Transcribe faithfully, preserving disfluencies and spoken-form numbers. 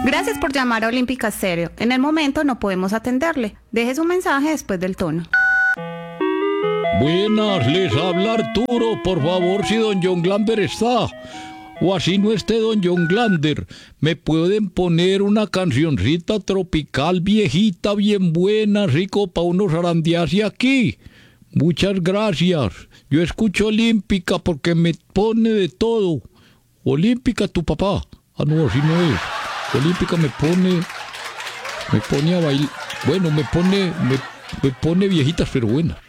Gracias por llamar a Olímpica Stereo. En el momento no podemos atenderle. Deje su mensaje después del tono. Buenas, les habla Arturo. Por favor, si don John Glander está, o así no esté don John Glander, ¿me pueden poner una cancioncita tropical viejita, bien buena, rico, pa' unos zarandearse aquí? Muchas gracias. Yo escucho Olímpica porque me pone de todo. Olímpica, tu papá. Ah, no, así no es. Olímpica me pone, me pone a bailar. Bueno, me pone, me, me pone viejitas, pero buenas.